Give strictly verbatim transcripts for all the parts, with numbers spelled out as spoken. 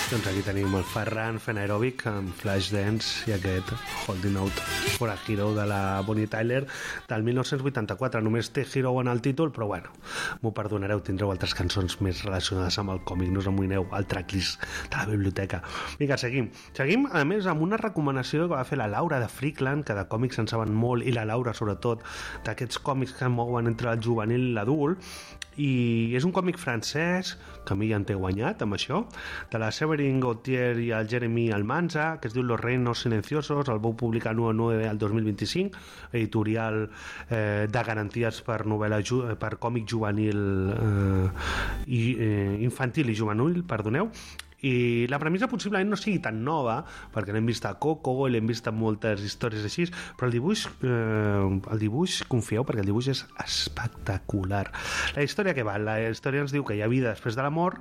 Doncs aquí tenim el Ferran fent aeròbic amb Flashdance i aquest Holding Out for a Hero de la Bonnie Tyler del mil nou-cents vuitanta-quatre. Només té Hero en el títol, però bueno, m'ho perdonareu, tindreu altres cançons més relacionades amb el còmic, no us amoïneu al tracklist de la biblioteca. Vinga, seguim. Seguim, a més, amb una recomanació que va fer la Laura de Freakland, que de còmics en saben molt, i la Laura, sobretot, d'aquests còmics que mouen entre el juvenil i l'adult, i és un còmic francès que a mi ja en té guanyat amb això, de la Séverine Gauthier i el Jeremy Almanza, que es diu Los Reinos Silenciosos. El vau publicar el nou al dos mil vint-i-cinc, editorial eh, de garanties per novel·la ju per còmic juvenil eh, i eh, infantil i juvenil, perdoneu. I la premissa possiblement no sigui tan nova, perquè l'hem vist a Coco i l'hem vist en moltes històries així, però el dibuix eh, el dibuix, confieu, perquè el dibuix és espectacular. La història que va? La història ens diu que hi ha vida després de la mort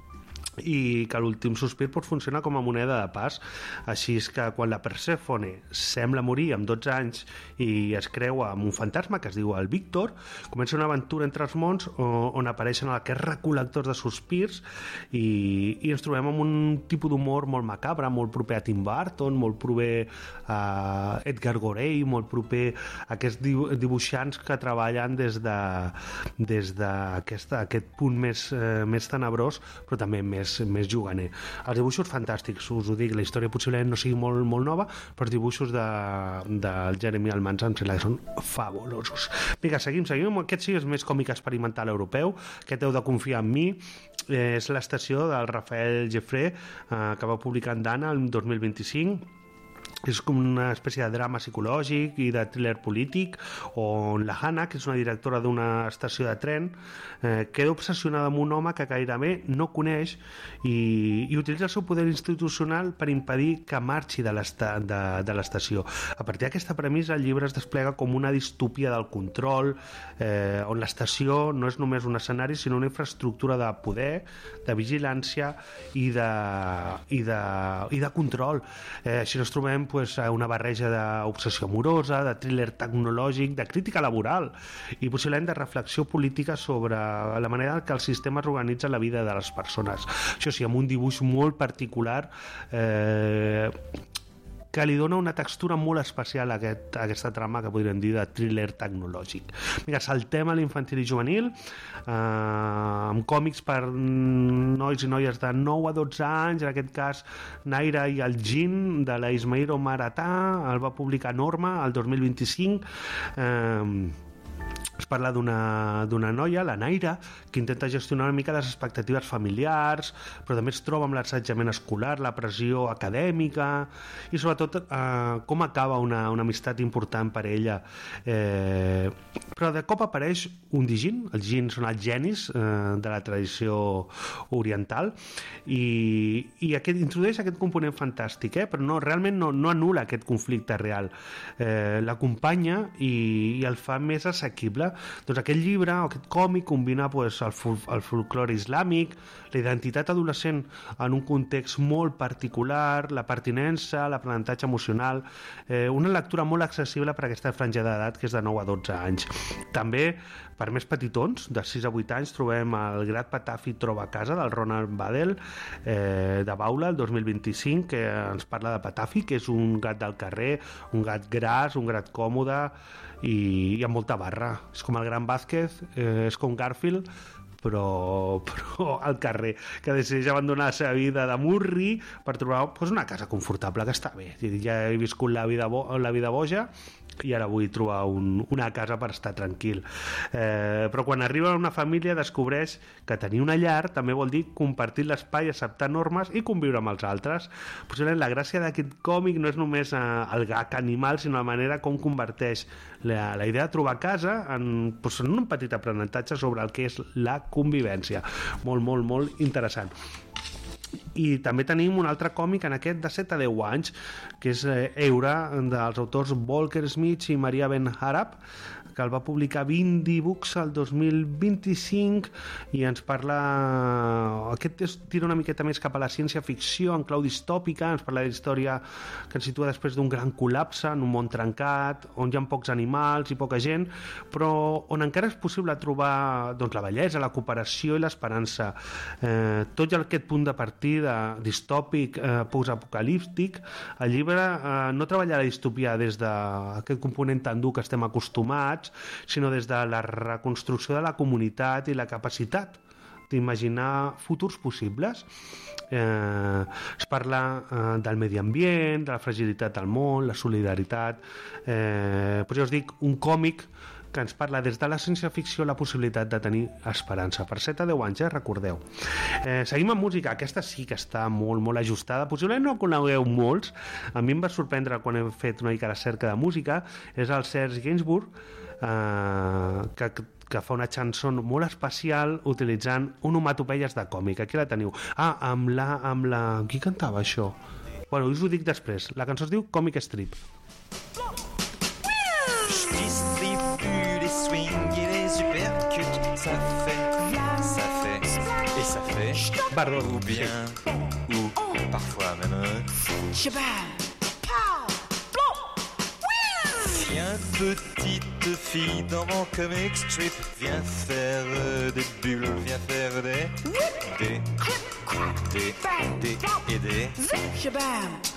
i que l'últim sospir pot funcionar com a moneda de pas. Així és que quan la Persèfone sembla morir amb dotze anys i es creua amb un fantasma que es diu el Víctor, comença una aventura entre els mons on apareixen aquests recol·lectors de sospirs i, i ens trobem amb un tipus d'humor molt macabre, molt proper a Tim Burton, molt proper a Edgar Gorey, molt proper a aquests dibuixants que treballen des de des d'aquest aquest punt més, eh, més tenebrós, però també més més juganer. Els dibuixos fantàstics, us ho dic, la història possiblement no sigui molt, molt nova, però els dibuixos de, del Jeremy Almanza em sembla que són fabulosos. Vinga, seguim, seguim. Aquest sí és més còmic experimental europeu, aquest heu de confiar en mi. Eh, és l'estació del Rafael Jeffré, eh, que va publicar en Dana el dos mil vint-i-cinc. És com una espècie de drama psicològic i de thriller polític, on la Hannah, que és una directora d'una estació de tren, eh, queda obsessionada amb un home que gairebé no coneix i, i utilitza el seu poder institucional per impedir que marxi de l'estació. A partir d'aquesta premissa, el llibre es desplega com una distòpia del control, eh, on l'estació no és només un escenari, sinó una infraestructura de poder, de vigilància i de, i de, i de control. Eh, així ens trobem pues, una barreja d'obsessió amorosa, de thriller tecnològic, de crítica laboral i possiblement de reflexió política sobre la manera que el sistema organitza la vida de les persones. Això sí, amb un dibuix molt particular eh, que li dona una textura molt especial a, aquest, a aquesta trama que podríem dir de thriller tecnològic. Vinga, saltem a l'infantil i juvenil, eh, amb còmics per nois i noies de nou a dotze anys, en aquest cas Naira i el Jin, de la Ismail Omar Atá, el va publicar Norma el dos mil vint-i-cinc. eh, es parla d'una noia, la Naira, que intenta gestionar una mica les expectatives familiars, però també es troba amb l'assetjament escolar, la pressió acadèmica i sobretot eh, com acaba una, una amistat important per ella. Eh, però de cop apareix un Dijin. Els Jin són els genis eh, de la tradició oriental i, i aquest, introdueix aquest component fantàstic, eh, però no, realment no, no anul·la aquest conflicte real. Eh, l'acompanya i, i el fa més assequible. Doncs aquest llibre, aquest còmic, combina pues, el, fol el folklore islàmic, la identitat adolescent en un context molt particular, la pertinença, l'aprenentatge emocional, eh, una lectura molt accessible per a aquesta franja d'edat que és de nou a dotze anys. També, per més petitons, de sis a vuit anys, trobem el Grat Patafi troba a casa, del Ronald Badel, eh, de Baula, el dos mil vint-i-cinc, que ens parla de Patafi, que és un gat del carrer, un gat gras, un gat còmode i, i amb molta barra. És com el Gran Vázquez, eh, és com Garfield, però, però al carrer, que decideix abandonar la seva vida de murri per trobar pues, una casa confortable, que està bé. Ja he viscut la vida, bo, la vida boja i ara vull trobar un, una casa per estar tranquil. Eh, però quan arriba una família descobreix que tenir una llar també vol dir compartir l'espai, acceptar normes i conviure amb els altres. Possiblement la gràcia d'aquest còmic no és només eh, el gag animal, sinó la manera com converteix la, la idea de trobar casa en, pues, en un petit aprenentatge sobre el que és la convivència. Molt, molt, molt interessant. I també tenim un altre còmic en aquest de set a deu anys, que és eh, Eura, dels autors Volker Smith i Maria Ben Harab, que el va publicar Bindi Books el dos mil vint-i-cinc i ens parla... Aquest es tira una miqueta més cap a la ciència-ficció en clau distòpica, ens parla de la història que ens situa després d'un gran col·lapse en un món trencat, on hi ha pocs animals i poca gent, però on encara és possible trobar doncs, la bellesa, la cooperació i l'esperança. Eh, tot i aquest punt de partida distòpic, eh, post-apocalíptic, el llibre eh, no treballa la distopia des d'aquest component tan dur que estem acostumats, sinó des de la reconstrucció de la comunitat i la capacitat d'imaginar futurs possibles. Eh, es parla eh, del medi ambient, de la fragilitat del món, la solidaritat, eh, però jo us dic, un còmic que ens parla des de la ciència-ficció la possibilitat de tenir esperança. Per set a deu anys, eh? Recordeu. Eh, seguim amb música. Aquesta sí que està molt, molt ajustada. Possiblement no conegueu molts. A mi em va sorprendre quan he fet una mica la cerca de música. És el Serge Gainsbourg, eh, que, que fa una cançó molt especial utilitzant onomatopeies de còmic. Aquí la teniu. Ah, amb la... Amb la... Qui cantava això? Bueno, us ho dic després. La cançó es diu Comic Strip. Ça fait, ça fait, et ça fait, Pardon, ou bien, ou parfois même. Si une petite fille dans mon comic strip vient faire des bulles, vient faire des, des, des, des et des.